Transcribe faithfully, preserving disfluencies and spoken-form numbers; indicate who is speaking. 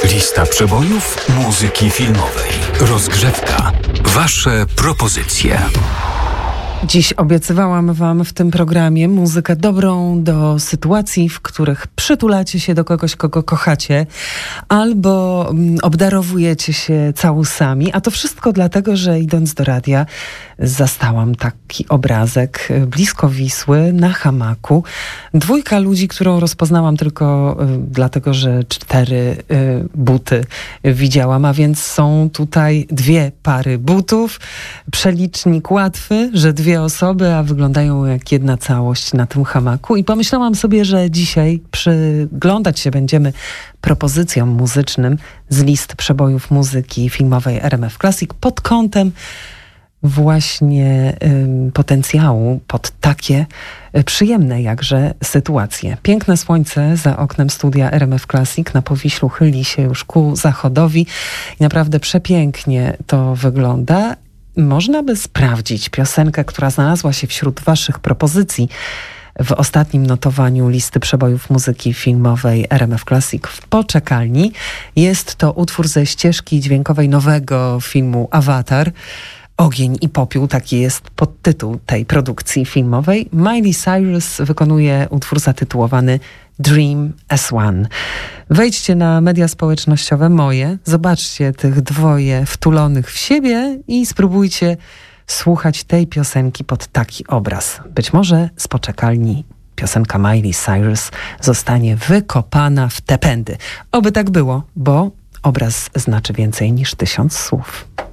Speaker 1: Lista przebojów muzyki filmowej. Rozgrzewka. Wasze propozycje.
Speaker 2: Dziś obiecywałam wam w tym programie muzykę dobrą do sytuacji, w których przytulacie się do kogoś, kogo kochacie, albo obdarowujecie się całusami, a to wszystko dlatego, że idąc do radia zastałam taki obrazek blisko Wisły, na hamaku. Dwójka ludzi, którą rozpoznałam tylko y, dlatego, że cztery y, buty widziałam, a więc są tutaj dwie pary butów. Przelicznik łatwy, że dwie osoby, a wyglądają jak jedna całość na tym hamaku. I pomyślałam sobie, że dzisiaj przyglądać się będziemy propozycjom muzycznym z list przebojów muzyki filmowej R M F Classic pod kątem właśnie ym, potencjału pod takie y, przyjemne jakże sytuacje. Piękne słońce za oknem studia R M F Classic na Powiślu chyli się już ku zachodowi i naprawdę przepięknie to wygląda. Można by sprawdzić piosenkę, która znalazła się wśród waszych propozycji w ostatnim notowaniu listy przebojów muzyki filmowej R M F Classic w poczekalni. Jest to utwór ze ścieżki dźwiękowej nowego filmu Avatar. Ogień i popiół, taki jest podtytuł tej produkcji filmowej. Miley Cyrus wykonuje utwór zatytułowany Dream as One. Wejdźcie na media społecznościowe moje, zobaczcie tych dwoje wtulonych w siebie i spróbujcie słuchać tej piosenki pod taki obraz. Być może z poczekalni piosenka Miley Cyrus zostanie wykopana w te pędy. Oby tak było, bo obraz znaczy więcej niż tysiąc słów.